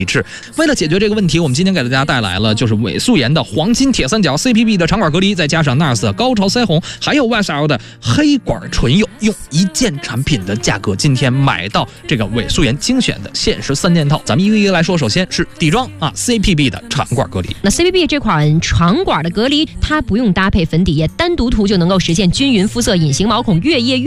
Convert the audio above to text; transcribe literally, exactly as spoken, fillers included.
治。为了解决这个问题，我们今天给大家带来了就是伪素颜的黄金铁三角 C P B 的长管隔离，再加上 N A R S 的高超腮红，还有 Y S L 的黑管唇釉，用一件产品的价格，今天买到这个伪素颜精选的限时三件套。咱们一个一个来说，首先是底妆啊 C P B 的长管隔离。 那 C P B 这款长管的隔离，它不用搭配粉底液，单独涂就能够实现均匀肤色、隐形毛孔、越液越